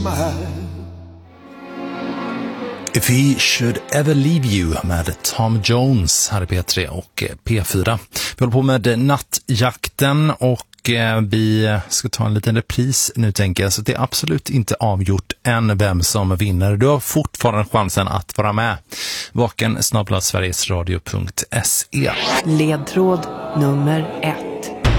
If He Should Ever Leave You med Tom Jones här i P3 och P4. Vi håller på med nattjakten och vi ska ta en liten repris nu, tänker jag, så det är absolut inte avgjort än vem som vinner. Du har fortfarande chansen att vara med. Vaken @sverigesradio.se. Ledtråd nummer 1.